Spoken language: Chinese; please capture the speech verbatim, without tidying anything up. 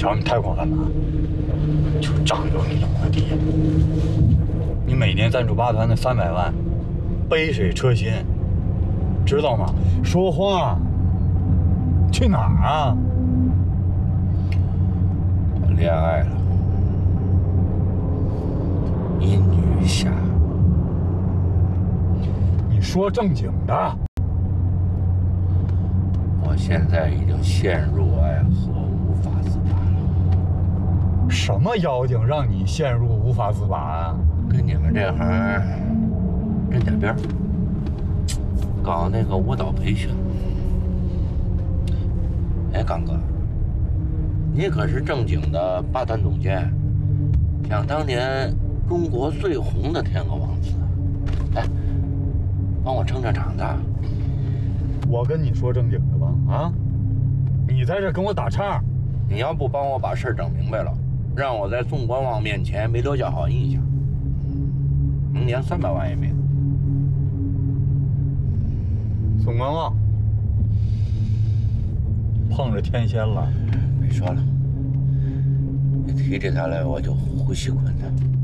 找你贷款干嘛？就仗着你有个爹，你每年赞助八团那三百万，杯水车薪，知道吗？说话。去哪儿啊？ 我恋爱了，一女侠。 你说正经的。 我现在已经陷入爱河，无法自拔了。 什么妖精让你陷入无法自拔啊？ 跟你们这行针点边儿，搞那个舞蹈培训。哎，刚哥，你可是正经的八团总监，想当年中国最红的天鹅王子。哎，帮我撑撑场子。 我跟你说正经的吧，啊，你在这跟我打岔， 你要不帮我把事儿整明白了，让我在宋观望面前没留下好印象，明年三百万也没有。 宋观望碰着天仙了。 别说了，一提起他来我就呼吸困难。